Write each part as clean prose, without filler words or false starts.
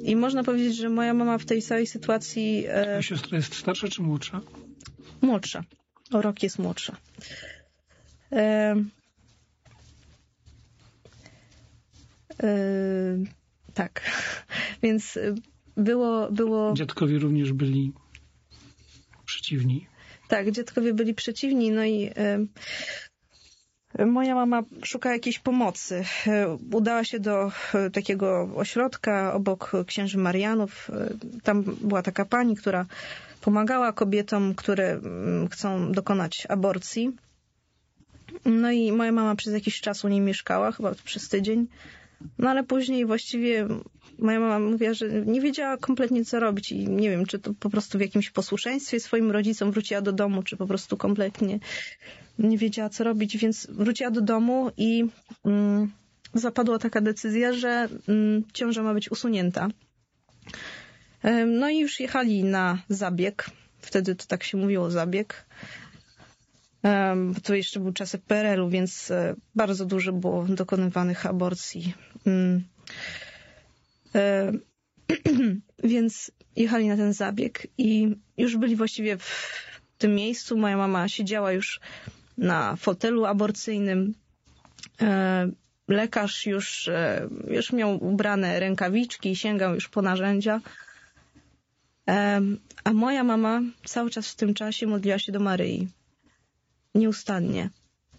I można powiedzieć, że moja mama w tej całej sytuacji... A siostra jest starsza czy młodsza? Młodsza. O rok jest młodsza. Tak. Więc było... Dziadkowie również byli przeciwni. Tak, dziadkowie byli przeciwni, no i moja mama szuka jakiejś pomocy. Udała się do takiego ośrodka obok księży Marianów. Tam była taka pani, która pomagała kobietom, które chcą dokonać aborcji. No i moja mama przez jakiś czas u niej mieszkała, chyba przez tydzień. No ale później właściwie moja mama mówiła, że nie wiedziała kompletnie co robić i nie wiem, czy to po prostu w jakimś posłuszeństwie swoim rodzicom wróciła do domu, czy po prostu kompletnie nie wiedziała co robić, więc wróciła do domu i zapadła taka decyzja, że ciąża ma być usunięta. No i już jechali na zabieg. Wtedy to tak się mówiło, zabieg. To jeszcze był czasy PRL-u, więc bardzo dużo było dokonywanych aborcji. Więc jechali na ten zabieg i już byli właściwie w tym miejscu. Moja mama siedziała już na fotelu aborcyjnym. Lekarz już miał ubrane rękawiczki i sięgał już po narzędzia. A moja mama cały czas w tym czasie modliła się do Maryi. Nieustannie.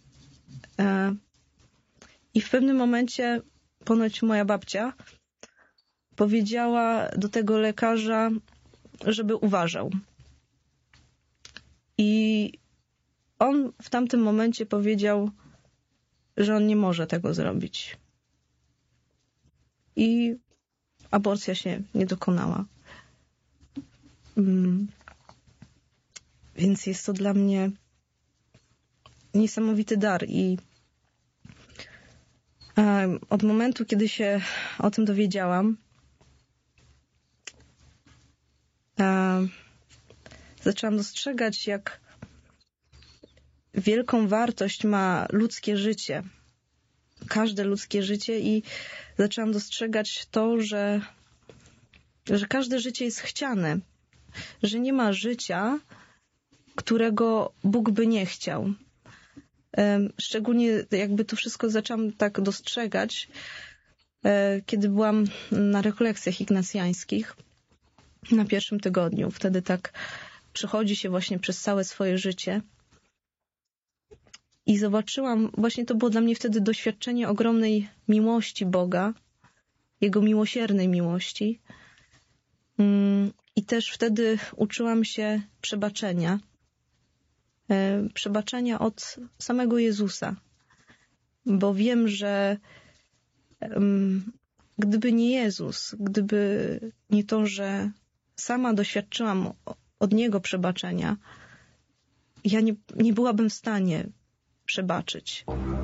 I w pewnym momencie ponoć moja babcia powiedziała do tego lekarza, żeby uważał. I on w tamtym momencie powiedział, że on nie może tego zrobić. I aborcja się nie dokonała. Więc jest to dla mnie niesamowity dar i od momentu, kiedy się o tym dowiedziałam, zaczęłam dostrzegać, jak wielką wartość ma ludzkie życie, każde ludzkie życie i zaczęłam dostrzegać to, że każde życie jest chciane, że nie ma życia, którego Bóg by nie chciał. Szczególnie jakby to wszystko zaczęłam tak dostrzegać, kiedy byłam na rekolekcjach ignacjańskich na pierwszym tygodniu. Wtedy tak przechodzi się właśnie przez całe swoje życie. I zobaczyłam, właśnie to było dla mnie wtedy doświadczenie ogromnej miłości Boga, Jego miłosiernej miłości. I też wtedy uczyłam się przebaczenia. Przebaczenia od samego Jezusa. Bo wiem, że gdyby nie Jezus, gdyby nie to, że sama doświadczyłam od Niego przebaczenia, ja nie byłabym w stanie przebaczyć.